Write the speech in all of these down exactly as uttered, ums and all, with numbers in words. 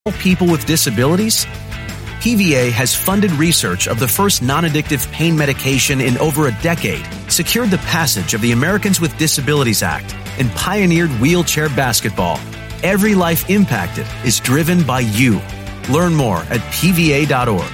People with disabilities? P V A has funded research of the first non-addictive pain medication in over a decade, secured the passage of the Americans with Disabilities Act, and pioneered wheelchair basketball. Every life impacted is driven by you. Learn more at P V A dot org.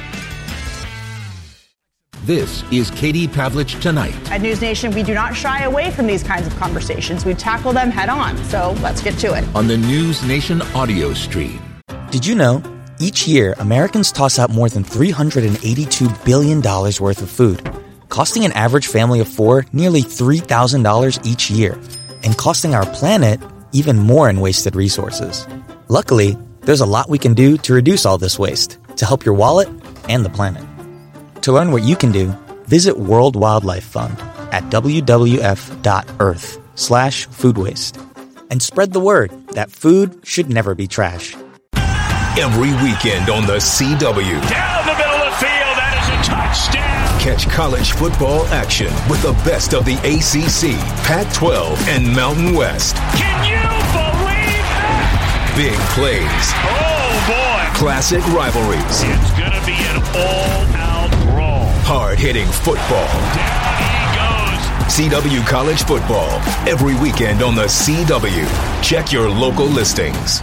This is Katie Pavlich Tonight. At News Nation, we do not shy away from these kinds of conversations. We tackle them head on. So let's get to it. On the News Nation audio stream. Did you know? Each year, Americans toss out more than three hundred eighty-two billion dollars worth of food, costing an average family of four nearly three thousand dollars each year, and costing our planet even more in wasted resources. Luckily, there's a lot we can do to reduce all this waste, to help your wallet and the planet. To learn what you can do, visit World Wildlife Fund at w w f dot earth slash food waste. And spread the word that food should never be trash. Every weekend on the C W. Down the middle of the field, that is a touchdown. Catch college football action with the best of the A C C, Pac twelve, and Mountain West. Can you believe that? Big plays. Oh, boy. Classic rivalries. It's going to be an all-out brawl. Hard-hitting football. Down he goes. C W College Football. Every weekend on the C W. Check your local listings.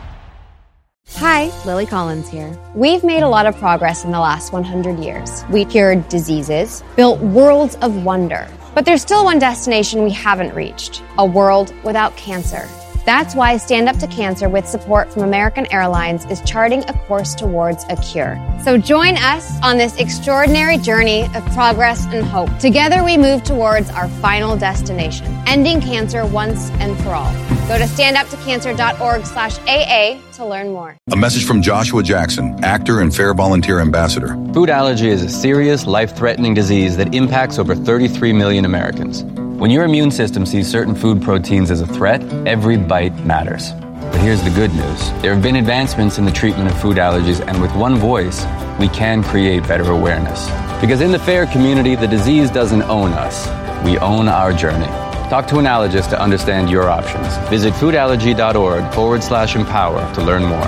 Hi, Lily Collins here. We've made a lot of progress in the last one hundred years. We cured diseases, built worlds of wonder. But there's still one destination we haven't reached, a world without cancer. That's why Stand Up to Cancer, with support from American Airlines, is charting a course towards a cure. So join us on this extraordinary journey of progress and hope. Together we move towards our final destination, ending cancer once and for all. Go to stand up to cancer dot org slash A A to learn more. A message from Joshua Jackson, actor and Fair Volunteer Ambassador. Food allergy is a serious, life-threatening disease that impacts over thirty-three million Americans. When your immune system sees certain food proteins as a threat, every bite matters. But here's the good news. There have been advancements in the treatment of food allergies, and with one voice, we can create better awareness. Because in the FAIR community, the disease doesn't own us. We own our journey. Talk to an allergist to understand your options. Visit foodallergy.org forward slash empower to learn more.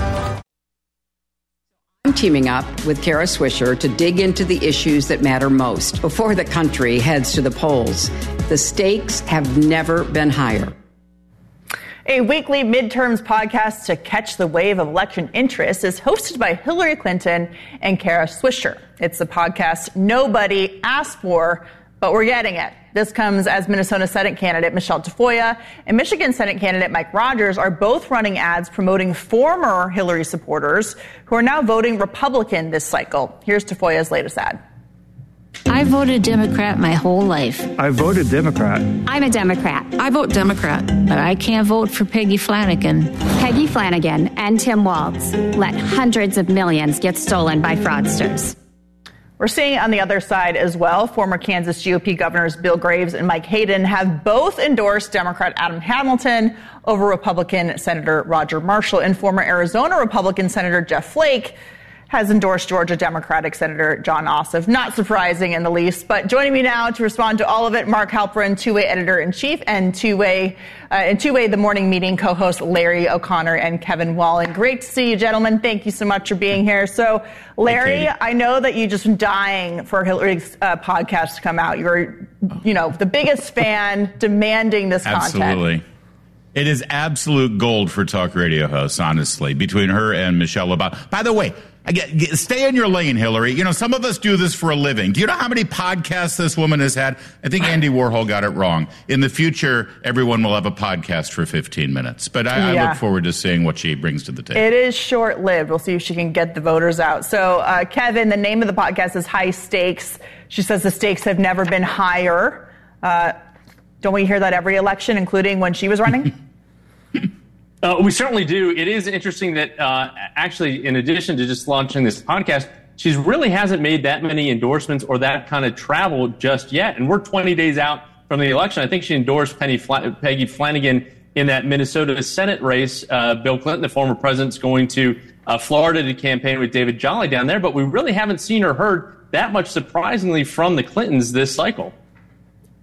I'm teaming up with Kara Swisher to dig into the issues that matter most before the country heads to the polls. The stakes have never been higher. A weekly midterms podcast to catch the wave of election interest is hosted by Hillary Clinton and Kara Swisher. It's the podcast nobody asked for, but we're getting it. This comes as Minnesota Senate candidate Michelle Tafoya and Michigan Senate candidate Mike Rogers are both running ads promoting former Hillary supporters who are now voting Republican this cycle. Here's Tafoya's latest ad. I voted Democrat my whole life. I voted Democrat. I'm a Democrat. I vote Democrat. But I can't vote for Peggy Flanagan. Peggy Flanagan and Tim Walz let hundreds of millions get stolen by fraudsters. We're seeing it on the other side as well. Former Kansas G O P governors Bill Graves and Mike Hayden have both endorsed Democrat Adam Hamilton over Republican Senator Roger Marshall, and former Arizona Republican Senator Jeff Flake has endorsed Georgia Democratic Senator John Ossoff. Not surprising in the least, but joining me now to respond to all of it, Mark Halperin, Two-Way Editor-in-Chief, and Two-Way, uh, and Two-Way The Morning Meeting co-host Larry O'Connor and Kevin Wallen. Great to see you, gentlemen. Thank you so much for being here. So, Larry, hey, I know that you just been dying for Hillary's uh, podcast to come out. You're, you know, the biggest fan, demanding this Absolutely. content. Absolutely. It is absolute gold for talk radio hosts, honestly, between her and Michelle Obama. By the way, I get, get, stay in your lane, Hillary. You know, some of us do this for a living. Do you know how many podcasts this woman has had? I think Andy Warhol got it wrong. In the future, everyone will have a podcast for fifteen minutes. But I, yeah. I look forward to seeing what she brings to the table. It is short-lived. We'll see if she can get the voters out. So, uh, Kevin, the name of the podcast is High Stakes. She says the stakes have never been higher. Uh, don't we hear that every election, including when she was running? Uh, we certainly do. It is interesting that uh, actually, in addition to just launching this podcast, she really hasn't made that many endorsements or that kind of travel just yet. And we're twenty days out from the election. I think she endorsed Penny Fla- Peggy Flanagan in that Minnesota Senate race. Uh, Bill Clinton, the former president's going to uh, Florida to campaign with David Jolly down there. But we really haven't seen or heard that much, surprisingly, from the Clintons this cycle.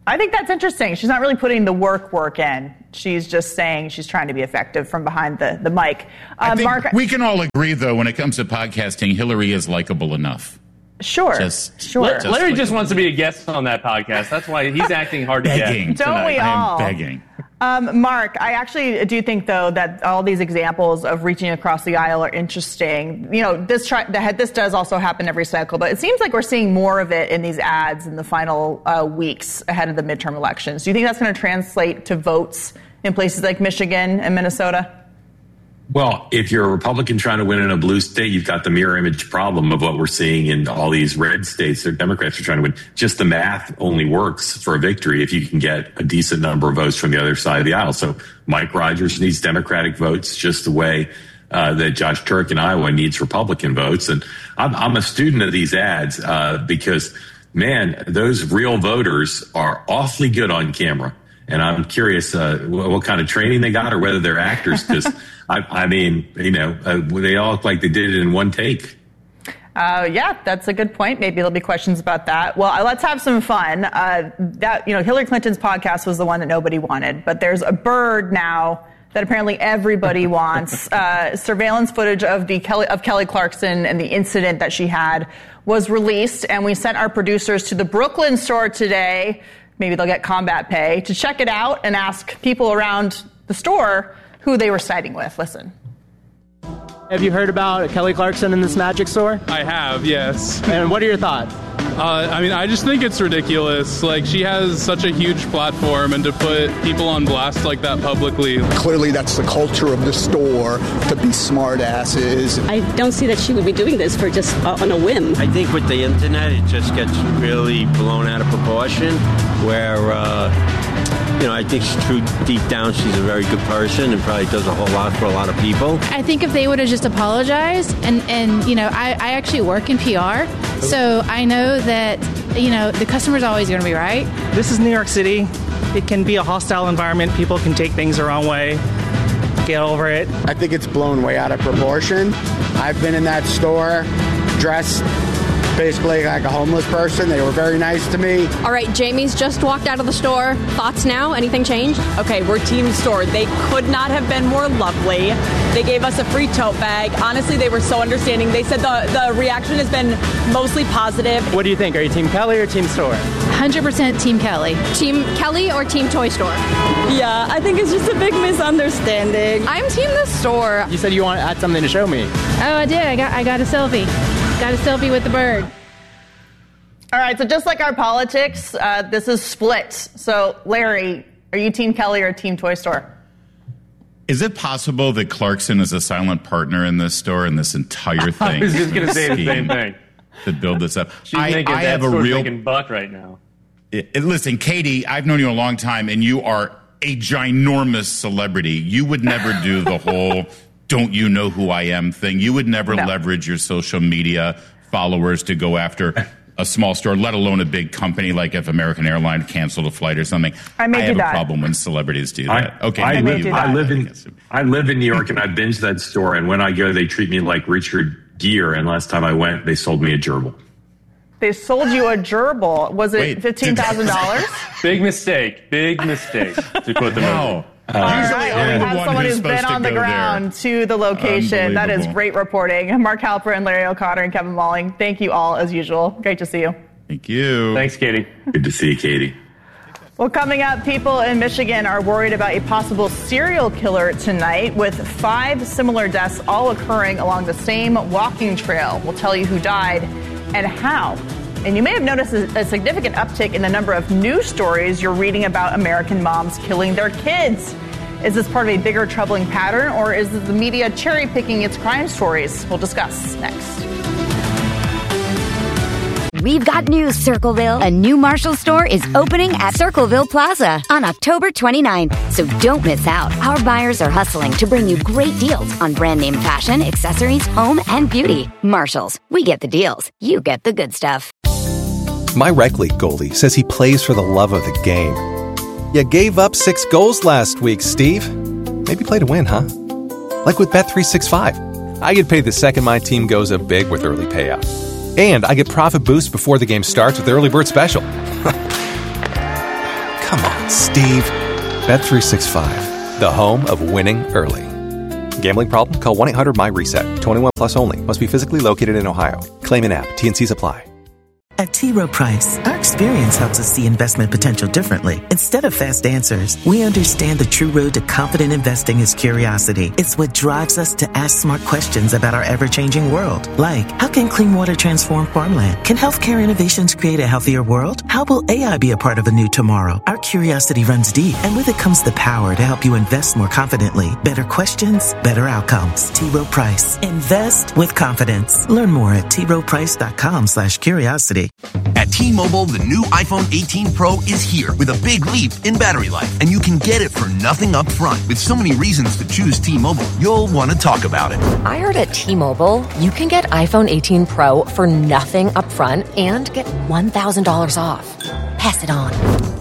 I think that's interesting. She's not really putting the work work in. She's just saying she's trying to be effective from behind the, the mic. Uh, I think Mark, we can all agree, though, when it comes to podcasting, Hillary is likable enough. Sure, just, sure. Just Larry likable. just wants to be a guest on that podcast. That's why he's acting hard to begging get. Don't tonight. we all? I am begging. Um, Mark, I actually do think, though, that all these examples of reaching across the aisle are interesting. You know, this try, this does also happen every cycle, but it seems like we're seeing more of it in these ads in the final uh, weeks ahead of the midterm elections. Do you think that's going to translate to votes in places like Michigan and Minnesota? Well, if you're a Republican trying to win in a blue state, you've got the mirror image problem of what we're seeing in all these red states. They're Democrats are trying to win. Just the math only works for a victory if you can get a decent number of votes from the other side of the aisle. So Mike Rogers needs Democratic votes just the way uh, that Josh Turk in Iowa needs Republican votes. And I'm, I'm a student of these ads uh, because, man, those real voters are awfully good on camera. And I'm curious uh, what, what kind of training they got or whether they're actors because I, I mean, you know, uh, they all look like they did it in one take. Uh, yeah, that's a good point. Maybe there'll be questions about that. Well, uh, let's have some fun. Uh, that, you know, Hillary Clinton's podcast was the one that nobody wanted, but there's a bird now that apparently everybody wants. Uh, surveillance footage of the Kelly, of Kelly Clarkson and the incident that she had was released, and we sent our producers to the Brooklyn store today. Maybe they'll get combat pay to check it out and ask people around the store who they were siding with. Listen. Have you heard about Kelly Clarkson in this magic store? I have, yes. And what are your thoughts? Uh, I mean, I just think it's ridiculous. Like, she has such a huge platform, and to put people on blast like that publicly. Clearly, that's the culture of the store, to be smart asses. I don't see that she would be doing this for just uh, on a whim. I think with the internet, it just gets really blown out of proportion, where, uh, you know, I think she's true deep down, she's a very good person and probably does a whole lot for a lot of people. I think if they would have just apologized, and, and you know, I, I actually work in P R, so I know that, you know, the customer's always going to be right. This is New York City. It can be a hostile environment. People can take things the wrong way. Get over it. I think it's blown way out of proportion. I've been in that store dressed basically like a homeless person. They were very nice to me. All right, Jamie's just walked out of the store. Thoughts now? Anything changed? Okay, we're Team Store. They could not have been more lovely. They gave us a free tote bag. Honestly, they were so understanding. They said the, the reaction has been mostly positive. What do you think? Are you Team Kelly or Team Store? one hundred percent Team Kelly. Team Kelly or Team Toy Store? Yeah, I think it's just a big misunderstanding. I'm Team the Store. You said you want had something to show me. Oh, I did. I got I got a selfie. Got a selfie with the bird. All right, so just like our politics, uh, this is split. So, Larry, are you Team Kelly or Team Toy Store? Is it possible that Clarkson is a silent partner in this store and this entire thing? I was just going to say the same thing. To build this up. She's I, making I that have a real making buck right now. It, it, listen, Katie, I've known you a long time, and you are a ginormous celebrity. You would never do the whole "don't you know who I am" thing. You would never no. leverage your social media followers to go after a small store, let alone a big company, like if American Airlines canceled a flight or something. I, made I you have die. a problem when celebrities do that. I, okay, I, maybe live, you I live in I, I live in New York, and I've been to that store. And when I go, they treat me like Richard Gere. And last time I went, they sold me a gerbil. They sold you a gerbil. Was it fifteen thousand dollars? Big mistake. Big mistake. To quote the wow. Uh, All right, well, we have someone who's been on the ground there. to the location. That is great reporting. Mark Halper and Larry O'Connor and Kevin Walling, thank you all as usual. Great to see you. Thank you. Thanks, Katie. Good to see you, Katie. Well, coming up, people in Michigan are worried about a possible serial killer tonight, with five similar deaths all occurring along the same walking trail. We'll tell you who died and how. And you may have noticed a significant uptick in the number of news stories you're reading about American moms killing their kids. Is this part of a bigger troubling pattern, or is the media cherry-picking its crime stories? We'll discuss next. We've got news, Circleville. A new Marshall store is opening at Circleville Plaza on October twenty-ninth. So don't miss out. Our buyers are hustling to bring you great deals on brand name fashion, accessories, home, and beauty. Marshalls, we get the deals. You get the good stuff. My rec league goalie says he plays for the love of the game. You gave up six goals last week, Steve. Maybe play to win, huh? Like with Bet three sixty-five. I get paid the second my team goes up big with early payout. And I get profit boost before the game starts with Early Bird Special. Come on, Steve. Bet three sixty-five, the home of winning early. Gambling problem? Call one eight hundred my reset. twenty-one plus only. Must be physically located in Ohio. Claim in app. T N Cs apply. At T. Rowe Price, our experience helps us see investment potential differently. Instead of fast answers, we understand the true road to confident investing is curiosity. It's what drives us to ask smart questions about our ever-changing world. Like, how can clean water transform farmland? Can healthcare innovations create a healthier world? How will A I be a part of a new tomorrow? Our curiosity runs deep, and with it comes the power to help you invest more confidently. Better questions, better outcomes. T. Rowe Price. Invest with confidence. Learn more at T Rowe Price dot com slash curiosity. At T-Mobile, the new iPhone eighteen Pro is here with a big leap in battery life, and you can get it for nothing up front. With so many reasons to choose T-Mobile, you'll want to talk about it. I heard at T-Mobile, you can get iPhone eighteen Pro for nothing up front and get one thousand dollars off. Pass it on.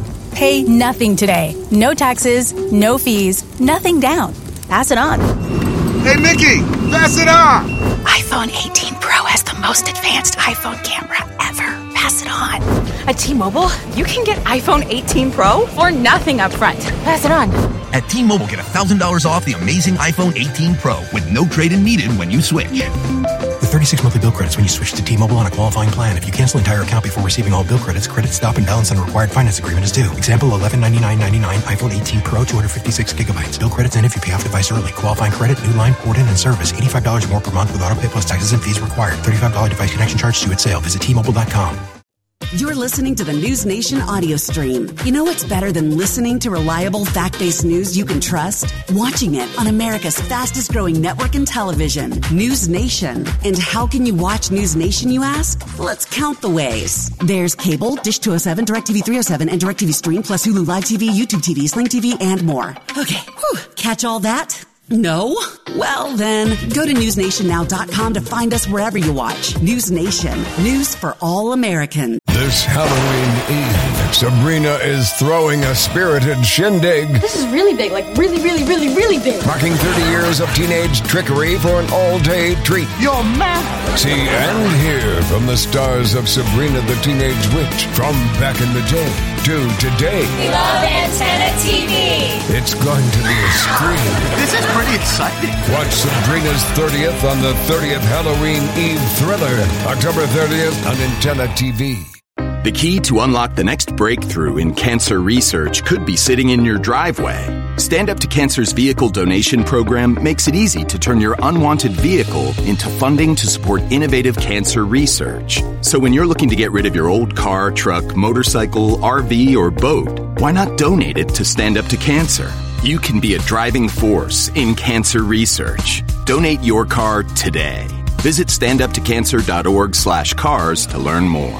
Pay nothing today. No taxes, no fees, nothing down. Pass it on. Hey, Mickey, pass it on. iPhone eighteen Pro has the most advanced iPhone camera ever. Pass it on. At T-Mobile, you can get iPhone eighteen Pro for nothing up front. Pass it on. At T-Mobile, get one thousand dollars off the amazing iPhone eighteen Pro with no trade-in needed when you switch. With thirty-six monthly bill credits when you switch to T-Mobile on a qualifying plan. If you cancel entire account before receiving all bill credits, credit stop and balance on a required finance agreement is due. Example, eleven ninety-nine ninety-nine, iPhone eighteen Pro, two hundred fifty-six gigabytes. Bill credits end if you pay off device early. Qualifying credit, new line, port in, and service. eighty-five dollars more per month with auto pay plus taxes and fees required. thirty-five dollars device connection charge due at sale. Visit T Mobile dot com. You're listening to the News Nation audio stream. You know what's better than listening to reliable, fact-based news you can trust? Watching it on America's fastest-growing network in television, News Nation. And how can you watch News Nation, you ask? Let's count the ways. There's cable, Dish two oh seven, DirecTV three oh seven, and DirecTV Stream, plus Hulu Live T V, YouTube T V, Sling T V, and more. Okay, whew. Catch all that? No? Well then, go to news nation now dot com to find us wherever you watch. News Nation. News for all Americans. This Halloween Eve, Sabrina is throwing a spirited shindig. This is really big, like really, really, really, really big. Marking thirty years of teenage trickery for an all-day treat. You're mad. See and hear from the stars of Sabrina the Teenage Witch from back in the day to today. We love Antenna T V. It's going to be a scream. This is pretty exciting. Watch Sabrina's thirtieth on the thirtieth Halloween Eve thriller, October thirtieth on Antenna T V. The key to unlock the next breakthrough in cancer research could be sitting in your driveway. Stand Up to Cancer's vehicle donation program makes it easy to turn your unwanted vehicle into funding to support innovative cancer research. So when you're looking to get rid of your old car, truck, motorcycle, R V, or boat, why not donate it to Stand Up to Cancer? You can be a driving force in cancer research. Donate your car today. Visit standuptocancer.org slash cars to learn more.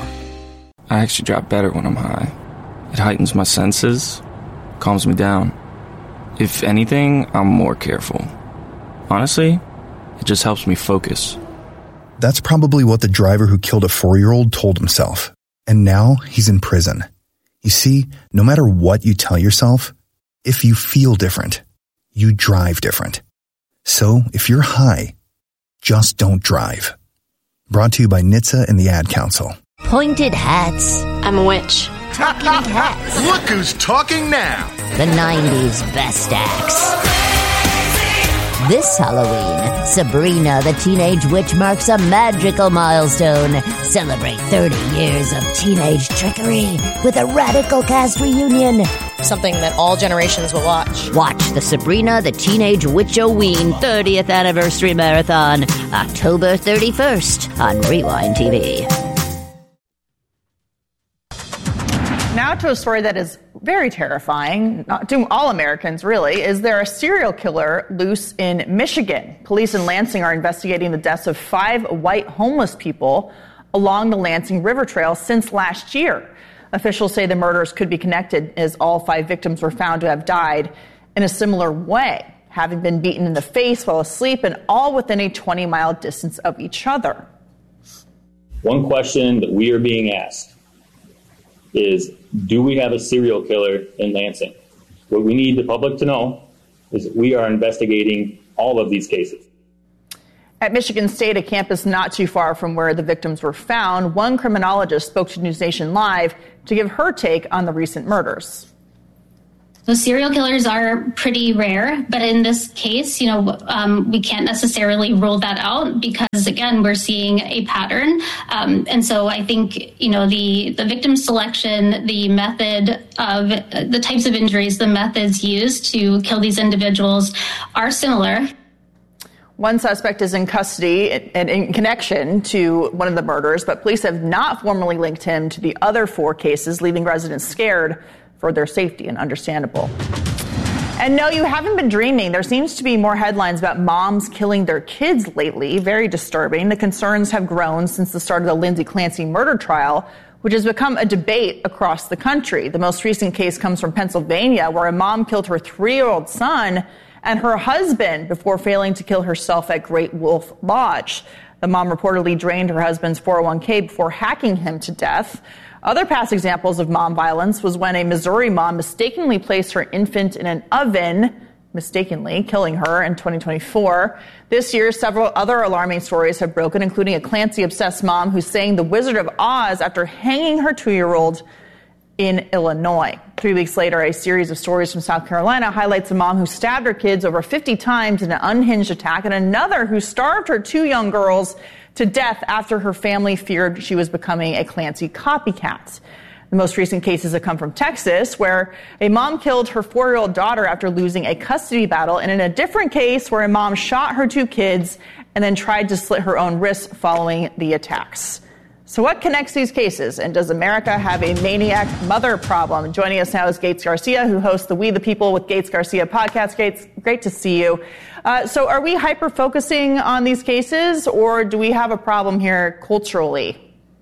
I actually drop better when I'm high. It heightens my senses, calms me down. If anything, I'm more careful. Honestly, it just helps me focus. That's probably what the driver who killed a four-year-old told himself. And now he's in prison. You see, no matter what you tell yourself, if you feel different, you drive different. So if you're high, just don't drive. Brought to you by N H T S A and the Ad Council. Pointed hats. I'm a witch. Talking hats. Look who's talking now. The nineties best acts. This Halloween, Sabrina the Teenage Witch marks a magical milestone. Celebrate thirty years of teenage trickery with a radical cast reunion. Something that all generations will watch. Watch the Sabrina the Teenage Witch-O-Ween thirtieth Anniversary Marathon, October thirty-first on Rewind T V. Now to a story that is very terrifying, not to all Americans really. Is there a serial killer loose in Michigan? Police in Lansing are investigating the deaths of five white homeless people along the Lansing River Trail since last year. Officials say the murders could be connected as all five victims were found to have died in a similar way, having been beaten in the face while asleep and all within a twenty mile distance of each other. One question that we are being asked is, do we have a serial killer in Lansing? What we need the public to know is that we are investigating all of these cases. At Michigan State, a campus not too far from where the victims were found, one criminologist spoke to News Nation Live to give her take on the recent murders. So serial killers are pretty rare, but in this case, you know, um, we can't necessarily rule that out because, again, we're seeing a pattern. Um, and so I think, you know, the, the victim selection, the method of the types of injuries, the methods used to kill these individuals are similar. One suspect is in custody and in connection to one of the murders, but police have not formally linked him to the other four cases, leaving residents scared for their safety, and understandable. And no, you haven't been dreaming. There seems to be more headlines about moms killing their kids lately. Very disturbing. The concerns have grown since the start of the Lindsay Clancy murder trial, which has become a debate across the country. The most recent case comes from Pennsylvania, where a mom killed her three-year-old son and her husband before failing to kill herself at Great Wolf Lodge. The mom reportedly drained her husband's four oh one k before hacking him to death. Other past examples of mom violence was when a Missouri mom mistakenly placed her infant in an oven, mistakenly killing her in twenty twenty-four. This year, several other alarming stories have broken, including a Clancy-obsessed mom who sang The Wizard of Oz after hanging her two-year-old in Illinois. Three weeks later, a series of stories from South Carolina highlights a mom who stabbed her kids over fifty times in an unhinged attack, and another who starved her two young girls to death after her family feared she was becoming a Clancy copycat. The most recent cases have come from Texas, where a mom killed her four-year-old daughter after losing a custody battle, and in a different case where a mom shot her two kids and then tried to slit her own wrist following the attacks. So what connects these cases, and does America have a maniac mother problem? Joining us now is Gates Garcia, who hosts the We the People with Gates Garcia podcast. Gates, great to see you. Uh, so are we hyper-focusing on these cases, or do we have a problem here culturally?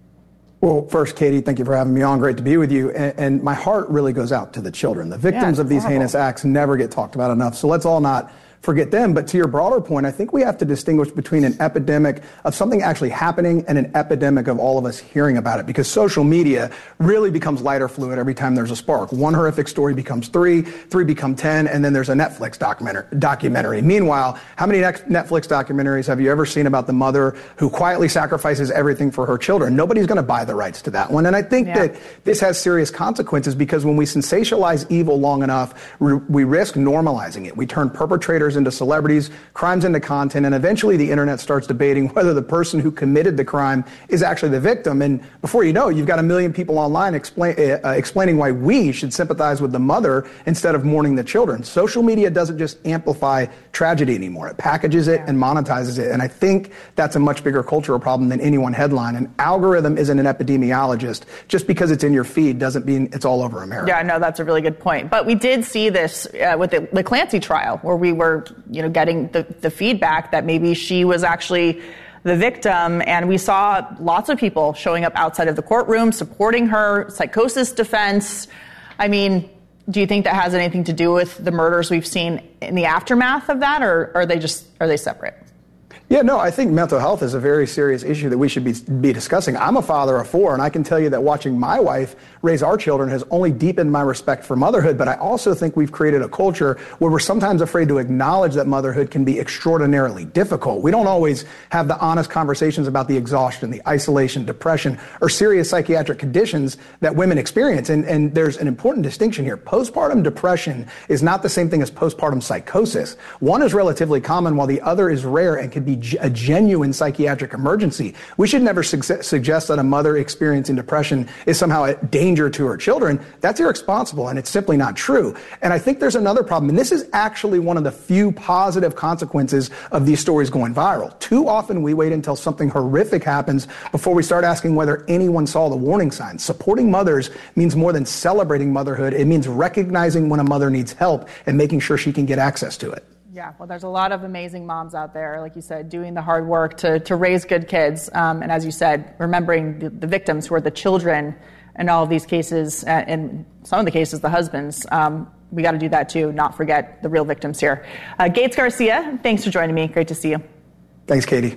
Well, first, Katie, thank you for having me on. Great to be with you. And, and my heart really goes out to the children. The victims yeah, of these horrible. heinous acts never get talked about enough. So let's all not forget them. But to your broader point, I think we have to distinguish between an epidemic of something actually happening and an epidemic of all of us hearing about it, because social media really becomes lighter fluid every time there's a spark. One horrific story becomes three, three become ten, and then there's a Netflix documentary. documentary. Meanwhile, how many Netflix documentaries have you ever seen about the mother who quietly sacrifices everything for her children? Nobody's going to buy the rights to that one. And I think yeah. that this has serious consequences, because when we sensationalize evil long enough, we risk normalizing it. We turn perpetrators into celebrities, crimes into content, and eventually the internet starts debating whether the person who committed the crime is actually the victim. And before you know it, you've got a million people online explain, uh, explaining why we should sympathize with the mother instead of mourning the children. Social media doesn't just amplify tragedy anymore. It packages it and monetizes it. And I think that's a much bigger cultural problem than any one headline. An algorithm isn't an epidemiologist. Just because it's in your feed doesn't mean it's all over America. Yeah, no, that's a really good point. But we did see this uh, with the, the Clancy trial, where we were you know, getting the, the feedback that maybe she was actually the victim. And we saw lots of people showing up outside of the courtroom, supporting her, psychosis defense. I mean, do you think that has anything to do with the murders we've seen in the aftermath of that, or are they just, are they separate? Yeah, no, I think mental health is a very serious issue that we should be, be discussing. I'm a father of four, and I can tell you that watching my wife raise our children has only deepened my respect for motherhood. But I also think we've created a culture where we're sometimes afraid to acknowledge that motherhood can be extraordinarily difficult. We don't always have the honest conversations about the exhaustion, the isolation, depression, or serious psychiatric conditions that women experience. And, and there's an important distinction here. Postpartum depression is not the same thing as postpartum psychosis. One is relatively common, while the other is rare and can be a genuine psychiatric emergency. We should never su- suggest that a mother experiencing depression is somehow a danger to her children. That's irresponsible, and it's simply not true. And I think there's another problem, and this is actually one of the few positive consequences of these stories going viral. Too often we wait until something horrific happens before we start asking whether anyone saw the warning signs. Supporting mothers means more than celebrating motherhood. It means recognizing when a mother needs help and making sure she can get access to it. Yeah, well, there's a lot of amazing moms out there, like you said, doing the hard work to, to raise good kids. Um, and as you said, remembering the, the victims who are the children in all of these cases, uh, in some of the cases, the husbands. Um, we got to do that too, not forget the real victims here. Uh, Gates Garcia, thanks for joining me. Great to see you. Thanks, Katie.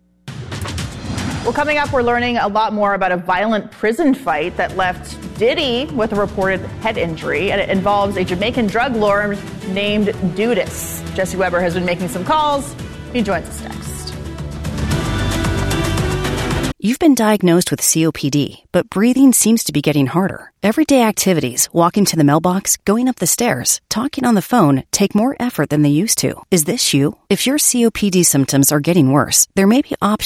Well, coming up, we're learning a lot more about a violent prison fight that left Diddy with a reported head injury, and it involves a Jamaican drug lord named Dudas. Jesse Weber has been making some calls. He joins us next. You've been diagnosed with C O P D, but breathing seems to be getting harder. Everyday activities, walking to the mailbox, going up the stairs, talking on the phone, take more effort than they used to. Is this you? If your C O P D symptoms are getting worse, there may be options